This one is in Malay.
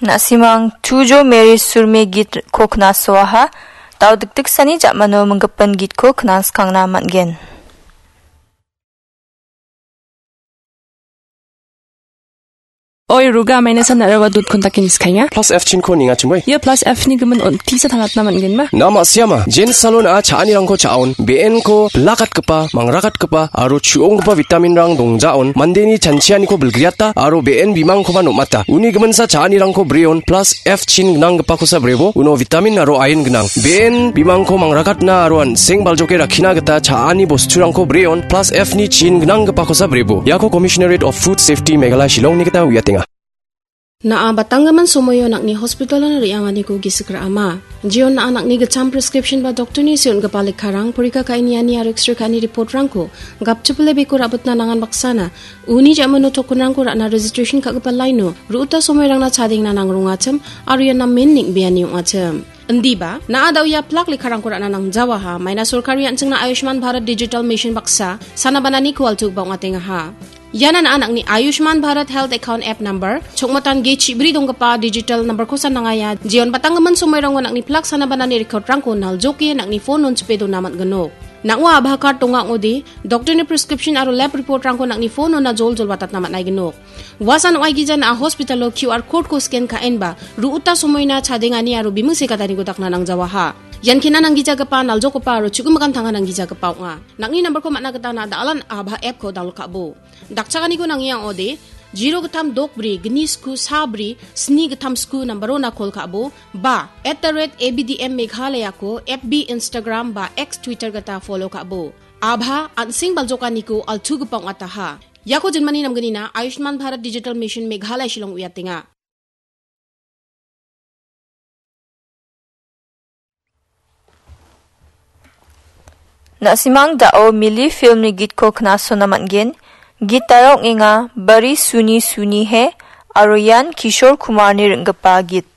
Nasimang tujo Mary surme git ko kna soha tau dik sani jamano menggepen git ko kna skang na matgen. Oi ruga meine san arawa dut kontakin iskanya plus f chin ko ninga chimoi ye plus f ni gemen on tisa thangat naman gen ma nama siama jen salon a chani rangko chaon bn ko blakat kapa mangrakat kapa aro chuong kapa vitamin rang dongjaon mandeni chanchiani ko bulgriata aro bn bimang ko ba nomata uni gemen sa chani rangko breon plus f chin gnang kapa ko sa brebo uno vitamin aro iron gnang bn bimang ko mangrakat na aro an seng baljoke rakhina gata chani bosturang ko breon plus f ni chin gnang kapa ko sa brebo yako commissionerate of food safety meghalaya shillong ni kita wiatenga na batanggaman sumoyo nak ni hospital na riangan ni ko gisikra ama jion na anak ni gacham prescription ba doktor ni sion gapalik karang purika kaini ani aro extra kani report rangko gap chupule be ko rabut na nangan baksana uni jamano tokunang ko na registration ka gapalai no ruta sumoy rang na chading na nangrunga cham aro yan na menning biani yung acham Ndiba, na adaw ya plak likarang kura na ng Jawa ha, may na surkari ang na Ayushman Bharat Digital Mission baksa, sana ba na ni kuwaltug ba ang ating ha? Yan na anak ni Ayushman Bharat Health Account App Number, chukmatan gate bridong ka pa digital number ko sa nangaya, jiyon patanggaman sumayrang wanak ni plak sana ba na ni record rang ko naljoki nak ni phone nun supedo naman ganok. Nakwa abhakar tunga ngodi, doktor ni prescription aro lab report rang ko nak ni phone na jol watat naman ay ganok. Wasan ay gijan na hospital QR code ko scan kain ba, ruuta sumoy na chadengani aro bimungsi katani ko takna ng Jawa ha. Yan kina nang gija pa naljo ko pa aro chugumakan tanga nang gija pa nga. Nakni number ko matnagata na daalan abha app ko download kabo. Dakchakani ko nang iyang ode, 0 gatam dokbri gnisku sabri sni gatam sku numbero na call kabo ba @abdm meghalaya ko FB Instagram ba X Twitter gata follow kabo. Abha ansing baljokan niku altu gupang ataha. Yako jinmani nam ganina Ayushman Bharat Digital Mission Meghalaya Shillong uyatinga. Nasimang dao mili film ni git ko kna so naman gen git tarong inga bari suni he aro yan Kishore Kumar ni ringgapa git